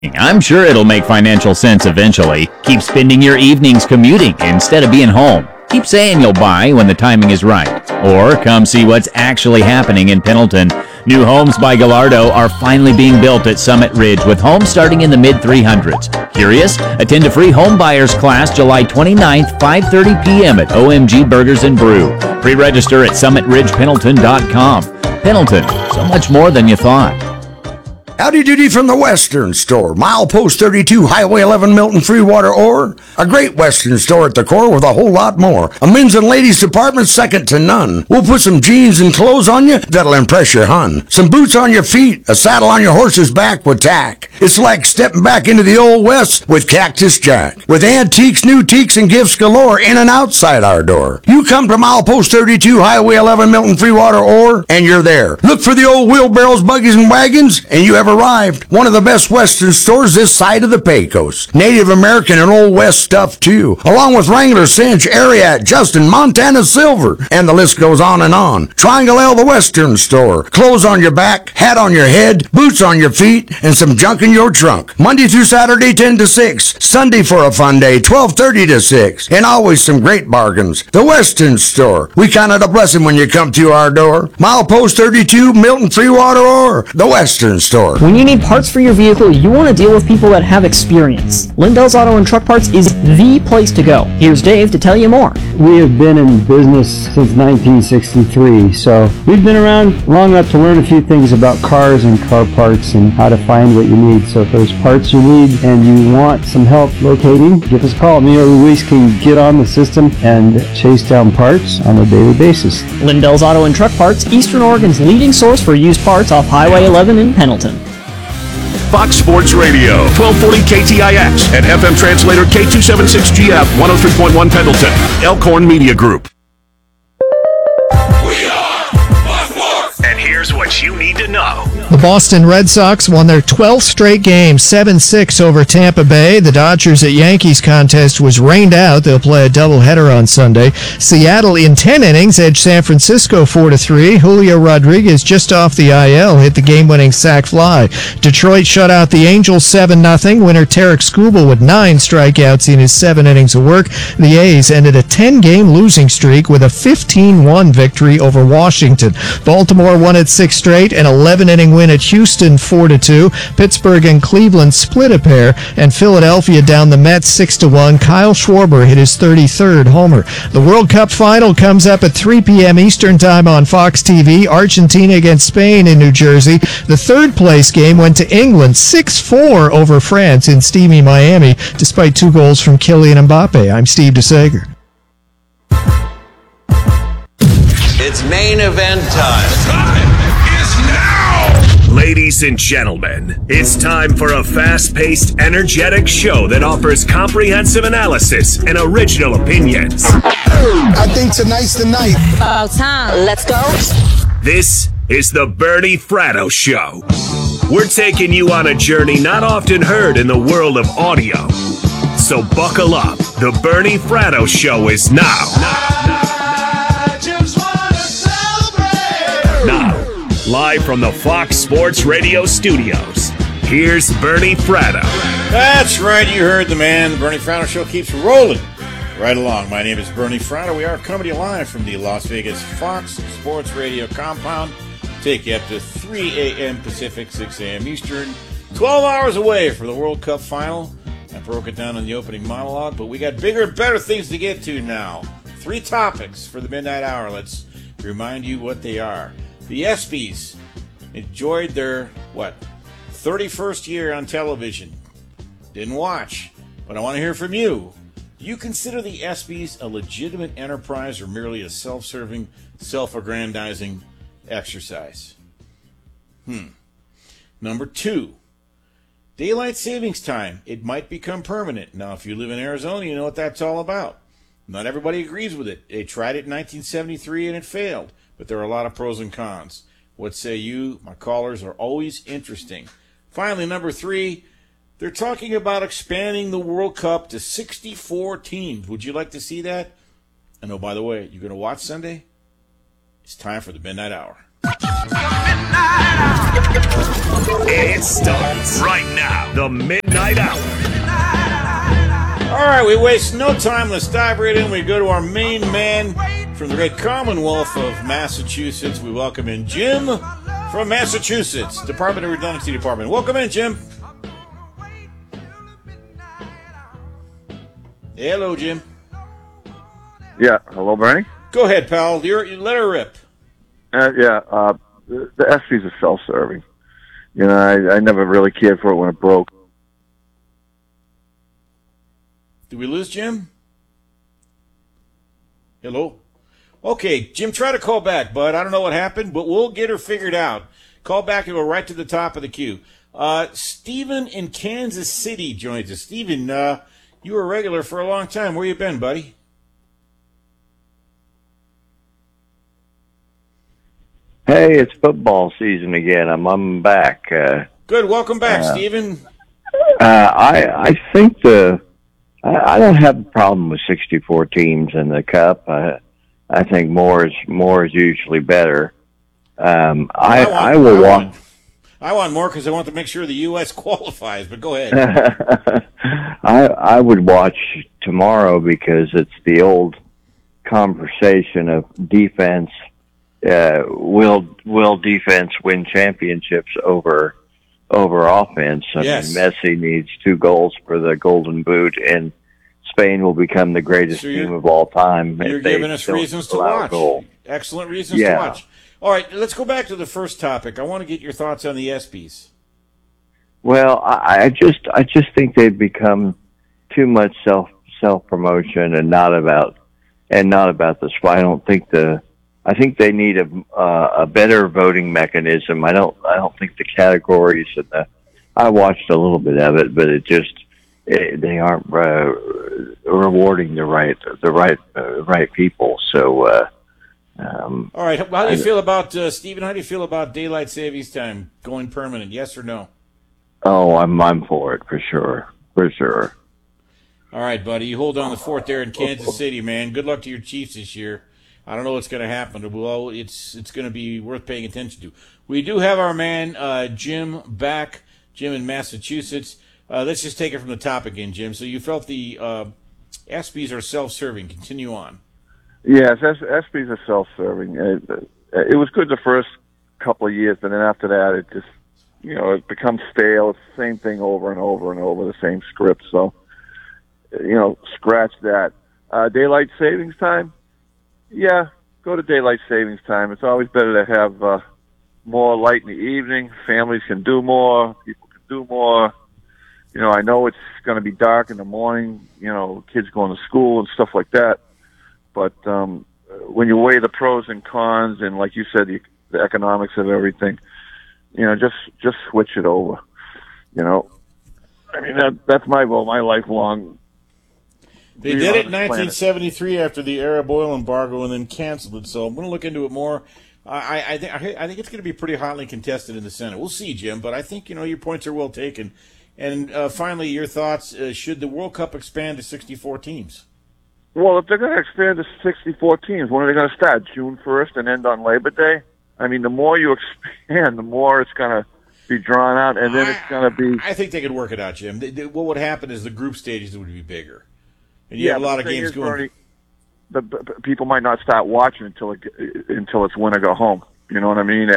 I'm sure it'll make financial sense eventually. Keep spending your evenings commuting instead of being home. Keep saying you'll buy when the timing is right. Or come see what's actually happening in Pendleton. New homes by Gallardo are finally being built at Summit Ridge with homes starting in the mid-300s. Curious? Attend a free home buyers class July 29th, 5:30 p.m. at OMG Burgers and Brew. Pre-register at summitridgependleton.com. Pendleton, so much more than you thought. Howdy doody from the Western Store. Milepost 32, Highway 11, Milton, Freewater, Ore. A great Western store at the core with a whole lot more. A men's and ladies department second to none. We'll put some jeans and clothes on you that'll impress your hun. Some boots on your feet, a saddle on your horse's back with tack. It's like stepping back into the old West with Cactus Jack. With antiques, new teaks, and gifts galore in and outside our door. You come to Milepost 32, Highway 11, Milton, Freewater, Ore, and you're there. Look for the old wheelbarrows, buggies, and wagons, and you have arrived. One of the best Western stores this side of the Pecos. Native American and Old West stuff too, along with Wrangler, Cinch, Ariat, Justin, Montana Silver, and the list goes on and on. Triangle L, the Western Store. Clothes on your back, hat on your head, boots on your feet, and some junk in your trunk. Monday through Saturday, 10 to 6. Sunday for a fun day, 12:30 to 6. And always some great bargains. The Western Store. We count it a blessing when you come to our door. Milepost 32, Milton, Freewater, or the Western Store. When you need parts for your vehicle, you want to deal with people that have experience. Lindell's Auto and Truck Parts is the place to go. Here's Dave to tell you more. We have been in business since 1963, so we've been around long enough to learn a few things about cars and car parts and how to find what you need. So if there's parts you need and you want some help locating, give us a call. Me or Luis can get on the system and chase down parts on a daily basis. Lindell's Auto and Truck Parts, Eastern Oregon's leading source for used parts off Highway 11 in Pendleton. Fox Sports Radio, 1240 KTIX, and FM translator K276GF, 103.1 Pendleton, Elkhorn Media Group. We are Fox Sports! And here's what you need to know. The Boston Red Sox won their 12th straight game, 7-6 over Tampa Bay. The Dodgers at Yankees contest was rained out. They'll play a doubleheader on Sunday. Seattle in 10 innings edged San Francisco 4-3. Julio Rodriguez just off the IL hit the game-winning sac fly. Detroit shut out the Angels 7-0. Winner Tarek Skubal with 9 strikeouts in his 7 innings of work. The A's ended a 10-game losing streak with a 15-1 victory over Washington. Baltimore won its 6th straight, an 11-inning win at Houston 4-2. Pittsburgh and Cleveland split a pair, and Philadelphia down the Mets 6-1. Kyle Schwarber hit his 33rd homer. The World Cup final comes up at 3 p.m. Eastern Time on Fox TV. Argentina against Spain in New Jersey. The third place game went to England 6-4 over France in steamy Miami, despite 2 goals from Kylian Mbappe. I'm Steve DeSager. It's main event time. Time is now! Ladies and gentlemen, it's time for a fast-paced, energetic show that offers comprehensive analysis and original opinions. I think tonight's the night. About time. Let's go. This is the Bernie Fratto Show. We're taking you on a journey not often heard in the world of audio. So buckle up. The Bernie Fratto Show is now. Now, live from the Fox Sports Radio studios, here's Bernie Fratto. That's right, you heard the man. The Bernie Fratto Show keeps rolling right along. My name is Bernie Fratto. We are coming to you live from the Las Vegas Fox Sports Radio compound. Take you up to 3 a.m. Pacific, 6 a.m. Eastern. 12 hours away from the World Cup final. I broke it down in the opening monologue, but we got bigger and better things to get to now. 3 topics for the midnight hour. Let's remind you what they are. The ESPYs enjoyed their, 31st year on television. Didn't watch, but I want to hear from you. Do you consider the ESPYs a legitimate enterprise or merely a self-serving, self-aggrandizing exercise? Number 2, daylight savings time. It might become permanent. Now, if you live in Arizona, you know what that's all about. Not everybody agrees with it. They tried it in 1973 and it failed. But there are a lot of pros and cons. What say you? My callers are always interesting. Finally, number 3, they're talking about expanding the World Cup to 64 teams. Would you like to see that? And oh, by the way, you're going to watch Sunday? It's time for the Midnight Hour. It starts right now. The Midnight Hour. All right, we waste no time. Let's dive right in. We go to our main man from the great Commonwealth of Massachusetts. We welcome in Jim from Massachusetts, Department of Redundancy Department. Welcome in, Jim. Hello, Jim. Yeah, hello, Bernie. Go ahead, pal. You let her rip. The SPs are self-serving. You know, I never really cared for it when it broke. Did we lose Jim? Hello? Okay, Jim, try to call back, bud. I don't know what happened, but we'll get her figured out. Call back and go right to the top of the queue. Stephen in Kansas City joins us. Stephen, you were a regular for a long time. Where you been, buddy? Hey, it's football season again. I'm back. Good. Welcome back, Stephen. I think I don't have a problem with 64 teams in the Cup. I think more is usually better. I want more because I want to make sure the U.S. qualifies. But go ahead. I would watch tomorrow because it's the old conversation of defense. Will defense win championships over offense? I mean, Messi needs 2 goals for the Golden Boot, and Spain will become the greatest team of all time. You're giving us reasons to watch. Excellent reasons to watch. All right, let's go back to the first topic. I want to get your thoughts on the ESPYs. Well, I just think they've become too much self promotion and not about the sport. I think they need a better voting mechanism. I don't think the categories I watched a little bit of it, but they aren't rewarding the right people. So, all right. How do you feel about Stephen? How do you feel about daylight savings time going permanent? Yes or no? Oh, I'm for it for sure. All right, buddy. You hold on the fort there in Kansas City, man. Good luck to your Chiefs this year. I don't know what's going to happen. Well, it's going to be worth paying attention to. We do have our man Jim back. Jim in Massachusetts. Let's just take it from the top again, Jim. So you felt the ESPYs are self-serving. Continue on. Yes, ESPYs are self-serving. It was good the first couple of years, but then after that, it just it becomes stale. It's the same thing over and over and over, the same script. So scratch that. Daylight savings time. Yeah, go to daylight savings time. It's always better to have more light in the evening. Families can do more. People can do more. I know it's going to be dark in the morning, kids going to school and stuff like that. But when you weigh the pros and cons and, like you said, the economics of everything, just switch it over. I mean, that's my vote, my lifelong. They did it in 1973 after the Arab oil embargo and then canceled it. So I'm going to look into it more. I think it's going to be pretty hotly contested in the Senate. We'll see, Jim, but I think your points are well taken. And finally, your thoughts: should the World Cup expand to 64 teams? Well, if they're going to expand to 64 teams, when are they going to start? June 1st and end on Labor Day? I mean, the more you expand, the more it's going to be drawn out, and then it's going to be. I think they could work it out, Jim. What would happen is the group stages would be bigger. And you have a lot of games going. Bernie, people might not start watching until it's win or go home. You know what I mean?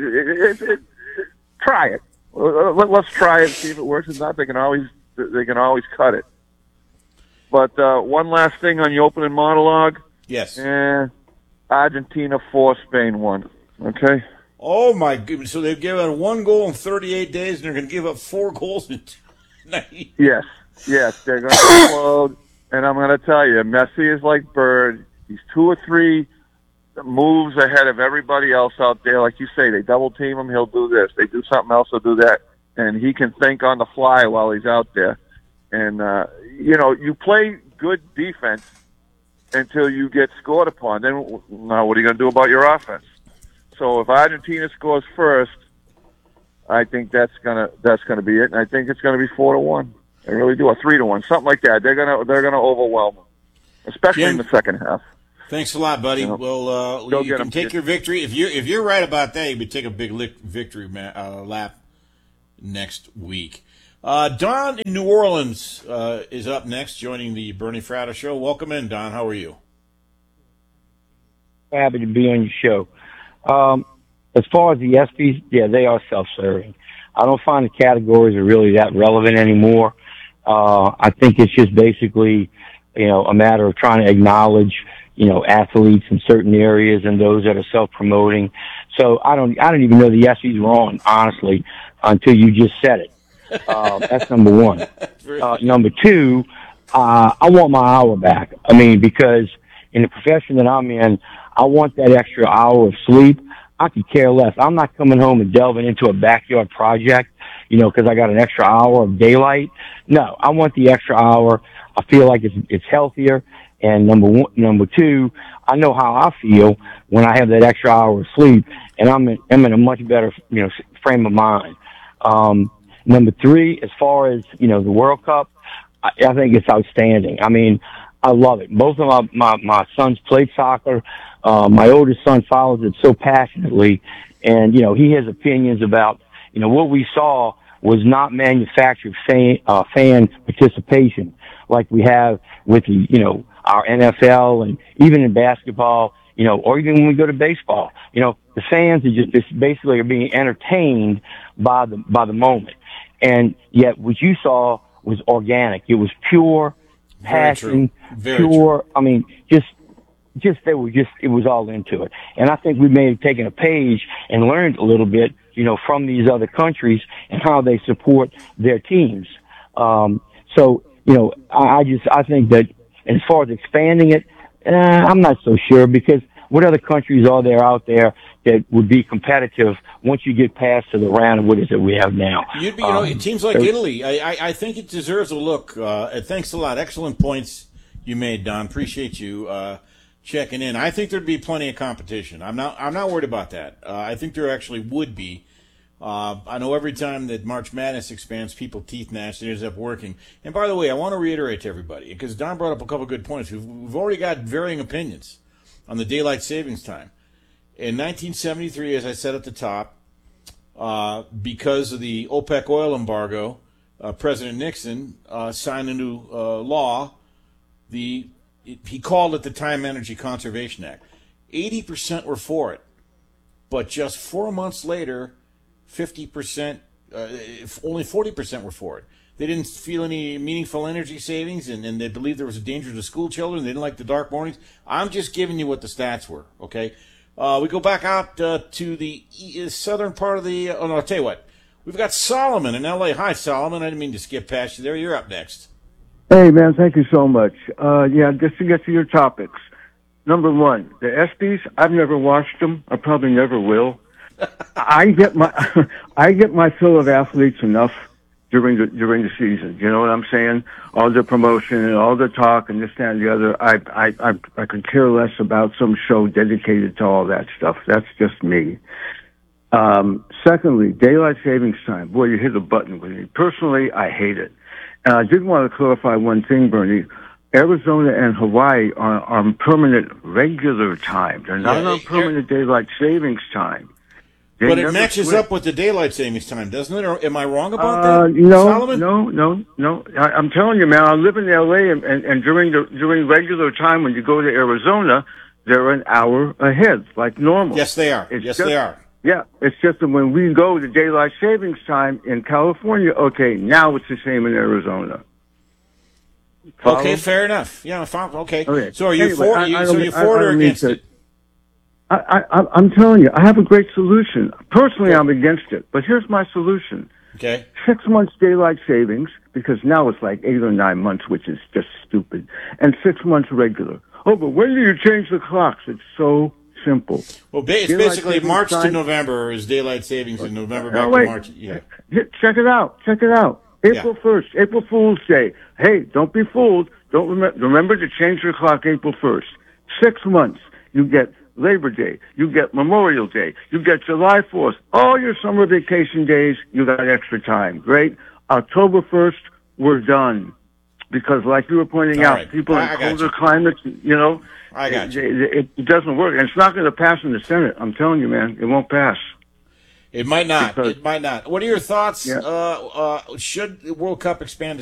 Try it. Let's try it and see if it works. If not, they can always cut it. But one last thing on the opening monologue. Yes. Argentina 4, Spain 1. Okay. Oh my goodness! So they've given up 1 goal in 38 days, and they're going to give up 4 goals in 90. Yes, they're going to explode. And I'm going to tell you, Messi is like Bird. He's 2 or 3 moves ahead of everybody else out there. Like you say, they double team him, he'll do this. They do something else, he'll do that. And he can think on the fly while he's out there. And, you play good defense until you get scored upon. Then, now what are you going to do about your offense? So if Argentina scores first, I think that's gonna be it. And I think it's going to be 4-1. I really do. 3-1, something like that. They're gonna overwhelm them, especially in the second half. Thanks a lot, buddy. Well, you can take your victory if you're right about that. You would take a big victory lap. next week. Don in New Orleans is up next, joining the Bernie Fratto Show. Welcome in, Don. How are you? Happy to be on your show. As far as the ESPYs, yeah, they are self-serving. I don't find the categories are really that relevant anymore. I think it's just basically, a matter of trying to acknowledge, athletes in certain areas and those that are self-promoting. So I don't even know the ESPYs were on, honestly, until you just said it. That's number one. Number two, I want my hour back. I mean, because in the profession that I'm in, I want that extra hour of sleep. I could care less. I'm not coming home and delving into a backyard project, because I got an extra hour of daylight. No, I want the extra hour. I feel like it's healthier. And number two, I know how I feel when I have that extra hour of sleep, and I'm in a much better, frame of mind. Number three, as far as, the World Cup, I think it's outstanding. I mean, I love it. Both of my sons played soccer. My oldest son follows it so passionately, and, he has opinions about, what we saw was not manufactured fan participation like we have with the, our NFL and even in basketball, or even when we go to baseball, the fans are just basically are being entertained by the moment. And yet what you saw was organic. It was pure passion, Very pure. True. I mean, it was all into it. And I think we may have taken a page and learned a little bit, from these other countries and how they support their teams. I think that as far as expanding it, I'm not so sure, because what other countries are there out there that would be competitive once you get past to the round of what is it we have now? Teams like Italy, I think it deserves a look. Thanks a lot. Excellent points you made, Don. Appreciate you checking in. I think there'd be plenty of competition. I'm not worried about that. I think there actually would be. I know every time that March Madness expands, people teeth gnash, it ends up working. And by the way, I want to reiterate to everybody, because Don brought up a couple good points. We've already got varying opinions on the daylight savings time. In 1973, as I said at the top, because of the OPEC oil embargo, President Nixon signed into law he called it the Time Energy Conservation Act. 80% were for it, but just 4 months later, 50%, only 40% were for it. They didn't feel any meaningful energy savings, and they believed there was a danger to school children. They didn't like the dark mornings. I'm just giving you what the stats were, okay? We go back out to the southern part of the... I'll tell you what. We've got Solomon in L.A. Hi, Solomon. I didn't mean to skip past you there. You're up next. Hey, man, thank you so much. Just to get to your topics. Number one, the ESPYs, I've never watched them. I probably never will. I get my fill of athletes enough during the season. You know what I'm saying? All the promotion and all the talk and this, that, and the other. I could care less about some show dedicated to all that stuff. That's just me. Secondly, daylight savings time. Boy, you hit a button with me. Personally, I hate it. And I did want to clarify one thing, Bernie. Arizona and Hawaii are on permanent regular time. They're not on permanent daylight savings time. But it matches up with the daylight savings time, doesn't it? Or am I wrong about that, Solomon? No. I'm telling you, man, I live in L.A., and during regular time when you go to Arizona, they're an hour ahead, like normal. Yes, they are. They are. Yeah, it's just that when we go to daylight savings time in California, okay, now it's the same in Arizona. Follow? Okay, fair enough. Yeah, okay. So are you anyway, for it or against it? I'm telling you, I have a great solution. Personally, I'm against it, but here's my solution. Okay. 6 months daylight savings, because now it's like 8 or 9 months, which is just stupid, and 6 months regular. Oh, but when do you change the clocks? It's so simple. Well, it's basically March to November is daylight savings in November back to March. Yeah. Check it out. April 1st, April Fool's Day. Hey, don't be fooled. Don't remember to change your clock April 1st. 6 months. You get Labor Day. You get Memorial Day. You get July 4th. All your summer vacation days, you got extra time. Great. October 1st, we're done. Because like you were pointing out, people in colder climates, I got you. It doesn't work. And it's not going to pass in the Senate. I'm telling you, man, it won't pass. It might not. Because- It might not. What are your thoughts? Yeah. Should the World Cup expand